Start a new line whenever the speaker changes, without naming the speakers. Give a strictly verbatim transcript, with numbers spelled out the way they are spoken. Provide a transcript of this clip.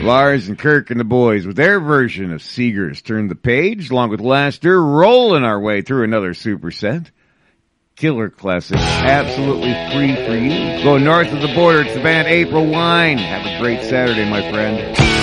Lars and Kirk and the boys with their version of Seeger's Turn the Page, along with Laster, rolling our way through another superset. Killer classic, absolutely free for you. Go north of the border, it's the band April Wine. Have a great Saturday, my friend.